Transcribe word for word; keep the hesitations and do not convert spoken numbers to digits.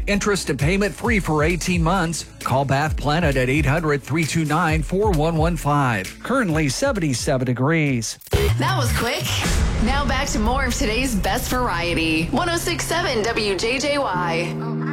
Interest and payment free for eighteen months. Call Bath Planet at eight hundred, three two nine, four one one five. Currently seventy-seven degrees. That was quick. Now back to more of today's best variety. one oh six point seven W J J Y.